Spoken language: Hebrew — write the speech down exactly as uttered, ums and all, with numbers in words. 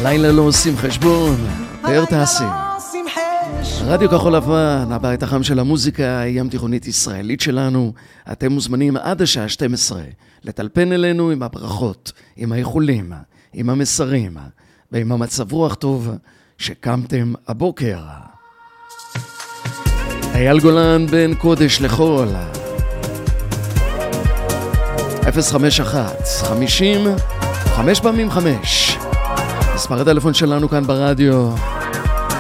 הלילה לא עושים חשבון, פאר תעשי. רדיו כחול לבן, הבית החם של המוזיקה, הים תיכונית ישראלית שלנו. אתם מוזמנים עד השעה שתים עשרה לטלפן אלינו עם הברכות, עם האיחולים, עם המסרים ועם המצב רוח טוב שקמתם הבוקר. אייל גולן בין קודש לחול. אפס חמש אחת חמישים חמש פעמים חמש מספר הטלפון שלנו כאן ברדיו.